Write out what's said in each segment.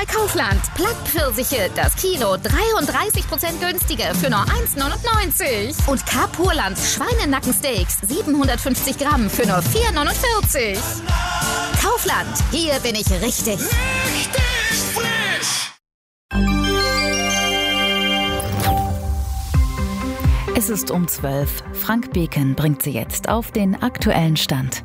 bei Kaufland. Plattpfirsiche, das Kilo 33% günstiger für nur 1,99. Und Kapurland Schweinenackensteaks 750 Gramm für nur 4,49. Kaufland, hier bin ich richtig. Richtig frisch! Es ist um 12. Frank Beken bringt Sie jetzt auf den aktuellen Stand.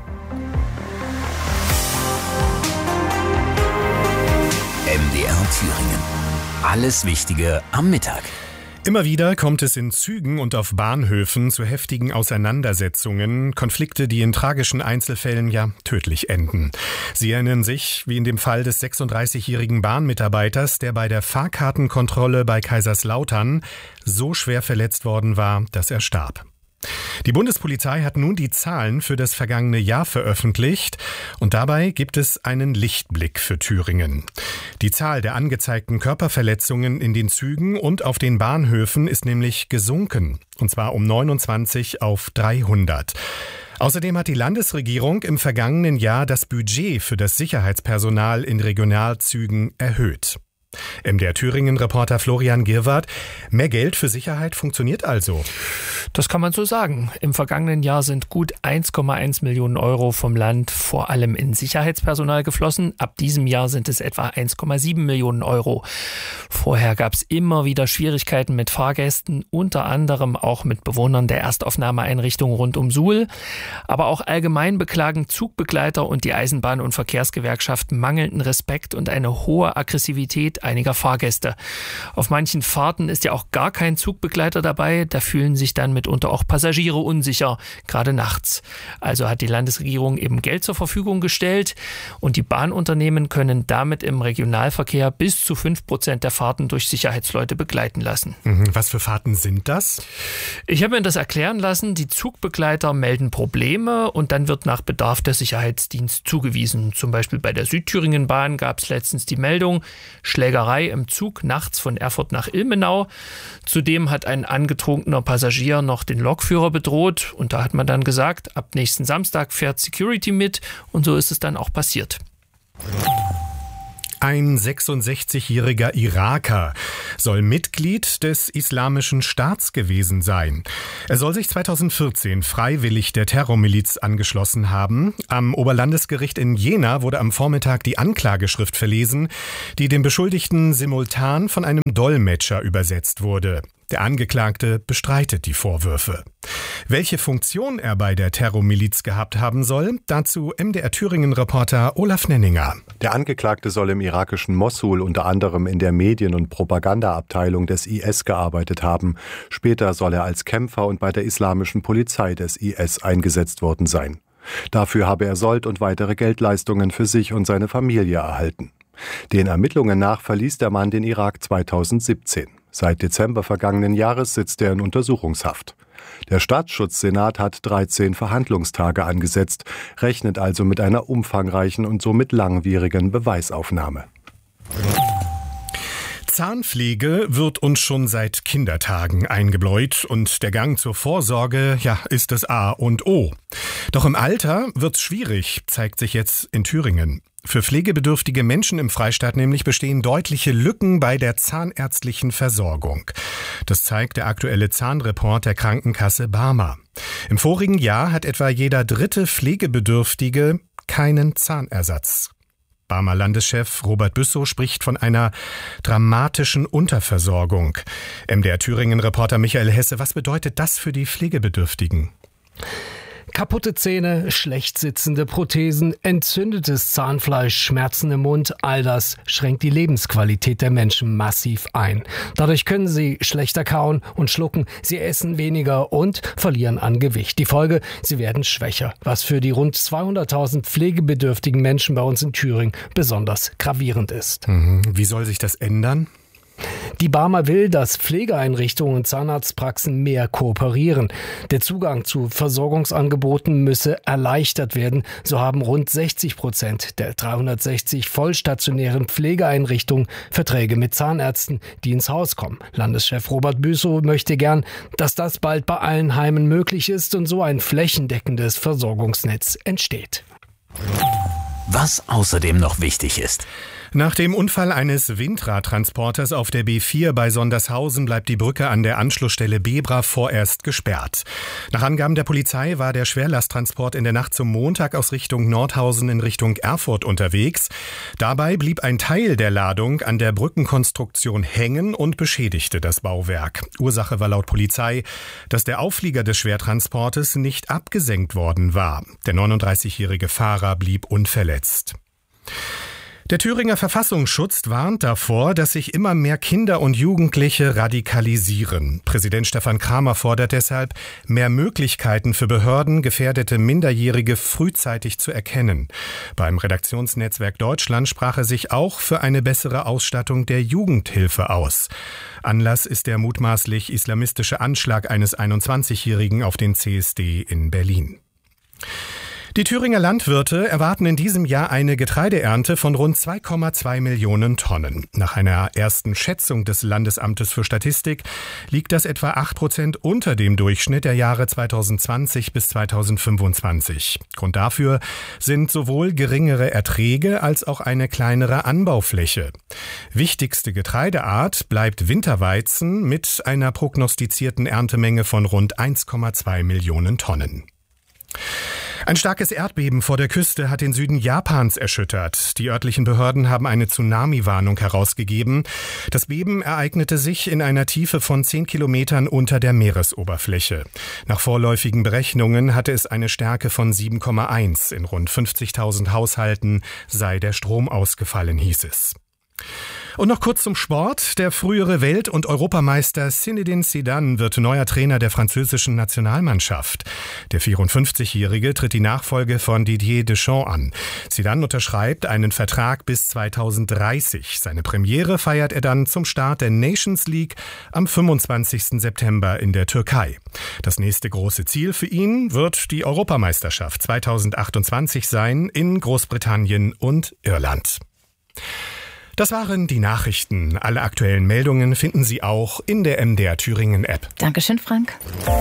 MDR Thüringen. Alles Wichtige am Mittag. Immer wieder kommt es in Zügen und auf Bahnhöfen zu heftigen Auseinandersetzungen, Konflikte, die in tragischen Einzelfällen ja tödlich enden. Sie erinnern sich, wie in dem Fall des 36-jährigen Bahnmitarbeiters, der bei der Fahrkartenkontrolle bei Kaiserslautern so schwer verletzt worden war, dass er starb. Die Bundespolizei hat nun die Zahlen für das vergangene Jahr veröffentlicht und dabei gibt es einen Lichtblick für Thüringen. Die Zahl der angezeigten Körperverletzungen in den Zügen und auf den Bahnhöfen ist nämlich gesunken, und zwar um 29 auf 300. Außerdem hat die Landesregierung im vergangenen Jahr das Budget für das Sicherheitspersonal in Regionalzügen erhöht. MDR Thüringen-Reporter Florian Girwart, mehr Geld für Sicherheit funktioniert also? Das kann man so sagen. Im vergangenen Jahr sind gut 1,1 Millionen Euro vom Land vor allem in Sicherheitspersonal geflossen. Ab diesem Jahr sind es etwa 1,7 Millionen Euro. Vorher gab es immer wieder Schwierigkeiten mit Fahrgästen, unter anderem auch mit Bewohnern der Erstaufnahmeeinrichtung rund um Suhl. Aber auch allgemein beklagen Zugbegleiter und die Eisenbahn- und Verkehrsgewerkschaft mangelnden Respekt und eine hohe Aggressivität einiger Fahrgäste. Auf manchen Fahrten ist ja auch gar kein Zugbegleiter dabei. Da fühlen sich dann mitunter auch Passagiere unsicher, gerade nachts. Also hat die Landesregierung eben Geld zur Verfügung gestellt und die Bahnunternehmen können damit im Regionalverkehr bis zu 5% der Fahrten durch Sicherheitsleute begleiten lassen. Was für Fahrten sind das? Ich habe mir das erklären lassen. Die Zugbegleiter melden Probleme und dann wird nach Bedarf der Sicherheitsdienst zugewiesen. Zum Beispiel bei der Südthüringenbahn gab es letztens die Meldung, Schlägerei im Zug nachts von Erfurt nach Ilmenau. Zudem hat ein angetrunkener Passagier noch den Lokführer bedroht und da hat man dann gesagt, ab nächsten Samstag fährt Security mit und so ist es dann auch passiert. Ein 66-jähriger Iraker soll Mitglied des Islamischen Staats gewesen sein. Er soll sich 2014 freiwillig der Terrormiliz angeschlossen haben. Am Oberlandesgericht in Jena wurde am Vormittag die Anklageschrift verlesen, die dem Beschuldigten simultan von einem Dolmetscher übersetzt wurde. Der Angeklagte bestreitet die Vorwürfe. Welche Funktion er bei der Terrormiliz gehabt haben soll, dazu MDR Thüringen-Reporter Olaf Nenninger. Der Angeklagte soll im irakischen Mossul unter anderem in der Medien- und Propagandaabteilung des IS gearbeitet haben. Später soll er als Kämpfer und bei der islamischen Polizei des IS eingesetzt worden sein. Dafür habe er Sold und weitere Geldleistungen für sich und seine Familie erhalten. Den Ermittlungen nach verließ der Mann den Irak 2017. Seit Dezember vergangenen Jahres sitzt er in Untersuchungshaft. Der Staatsschutzsenat hat 13 Verhandlungstage angesetzt, rechnet also mit einer umfangreichen und somit langwierigen Beweisaufnahme. Zahnpflege wird uns schon seit Kindertagen eingebläut und der Gang zur Vorsorge, ist das A und O. Doch im Alter wird's schwierig, zeigt sich jetzt in Thüringen. Für pflegebedürftige Menschen im Freistaat nämlich bestehen deutliche Lücken bei der zahnärztlichen Versorgung. Das zeigt der aktuelle Zahnreport der Krankenkasse Barmer. Im vorigen Jahr hat etwa jeder dritte Pflegebedürftige keinen Zahnersatz. Barmer Landeschef Robert Büssow spricht von einer dramatischen Unterversorgung. MDR Thüringen-Reporter Michael Hesse, was bedeutet das für die Pflegebedürftigen? Kaputte Zähne, schlecht sitzende Prothesen, entzündetes Zahnfleisch, Schmerzen im Mund, all das schränkt die Lebensqualität der Menschen massiv ein. Dadurch können sie schlechter kauen und schlucken, sie essen weniger und verlieren an Gewicht. Die Folge, sie werden schwächer, was für die rund 200.000 pflegebedürftigen Menschen bei uns in Thüringen besonders gravierend ist. Wie soll sich das ändern? Die Barmer will, dass Pflegeeinrichtungen und Zahnarztpraxen mehr kooperieren. Der Zugang zu Versorgungsangeboten müsse erleichtert werden. So haben rund 60% der 360 vollstationären Pflegeeinrichtungen Verträge mit Zahnärzten, die ins Haus kommen. Landeschef Robert Büssow möchte gern, dass das bald bei allen Heimen möglich ist und so ein flächendeckendes Versorgungsnetz entsteht. Was außerdem noch wichtig ist. Nach dem Unfall eines Windradtransporters auf der B4 bei Sondershausen bleibt die Brücke an der Anschlussstelle Bebra vorerst gesperrt. Nach Angaben der Polizei war der Schwerlasttransport in der Nacht zum Montag aus Richtung Nordhausen in Richtung Erfurt unterwegs. Dabei blieb ein Teil der Ladung an der Brückenkonstruktion hängen und beschädigte das Bauwerk. Ursache war laut Polizei, dass der Auflieger des Schwertransportes nicht abgesenkt worden war. Der 39-jährige Fahrer blieb unverletzt. Der Thüringer Verfassungsschutz warnt davor, dass sich immer mehr Kinder und Jugendliche radikalisieren. Präsident Stefan Kramer fordert deshalb, mehr Möglichkeiten für Behörden, gefährdete Minderjährige frühzeitig zu erkennen. Beim Redaktionsnetzwerk Deutschland sprach er sich auch für eine bessere Ausstattung der Jugendhilfe aus. Anlass ist der mutmaßlich islamistische Anschlag eines 21-Jährigen auf den CSD in Berlin. Die Thüringer Landwirte erwarten in diesem Jahr eine Getreideernte von rund 2,2 Millionen Tonnen. Nach einer ersten Schätzung des Landesamtes für Statistik liegt das etwa 8% unter dem Durchschnitt der Jahre 2020 bis 2025. Grund dafür sind sowohl geringere Erträge als auch eine kleinere Anbaufläche. Wichtigste Getreideart bleibt Winterweizen mit einer prognostizierten Erntemenge von rund 1,2 Millionen Tonnen. Ein starkes Erdbeben vor der Küste hat den Süden Japans erschüttert. Die örtlichen Behörden haben eine Tsunami-Warnung herausgegeben. Das Beben ereignete sich in einer Tiefe von 10 Kilometern unter der Meeresoberfläche. Nach vorläufigen Berechnungen hatte es eine Stärke von 7,1. In rund 50.000 Haushalten sei der Strom ausgefallen, hieß es. Und noch kurz zum Sport. Der frühere Welt- und Europameister Zinedine Zidane wird neuer Trainer der französischen Nationalmannschaft. Der 54-Jährige tritt die Nachfolge von Didier Deschamps an. Zidane unterschreibt einen Vertrag bis 2030. Seine Premiere feiert er dann zum Start der Nations League am 25. September in der Türkei. Das nächste große Ziel für ihn wird die Europameisterschaft 2028 sein in Großbritannien und Irland. Das waren die Nachrichten. Alle aktuellen Meldungen finden Sie auch in der MDR Thüringen App. Dankeschön, Frank.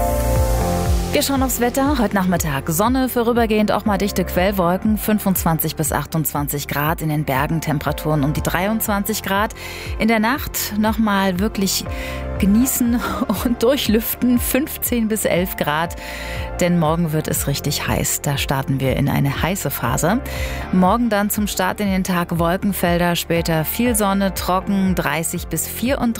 Wir schauen aufs Wetter. Heute Nachmittag Sonne, vorübergehend auch mal dichte Quellwolken, 25 bis 28 Grad, in den Bergen Temperaturen um die 23 Grad. In der Nacht nochmal wirklich genießen und durchlüften, 15 bis 11 Grad, denn morgen wird es richtig heiß. Da starten wir in eine heiße Phase. Morgen dann zum Start in den Tag Wolkenfelder, später viel Sonne, trocken, 30 bis 34